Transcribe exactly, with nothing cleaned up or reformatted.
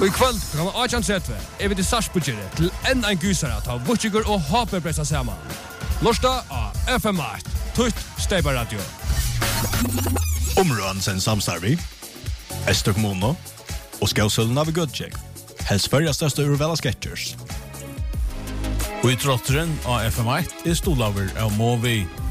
Og I kvöld kan man Arjan Tretve, er vi til Sarsbudgere til enn en gysere ta Butchiger og Haper pressa sammen. Lorsta av F M åtte, Tutt Steibar Radio. Områden sen samstarvi, Øster kommune og Skausøllen av Gudtjek. Helst førja største urvela sketchers. Og I trotteren av F M åtte er stolaver av Movi.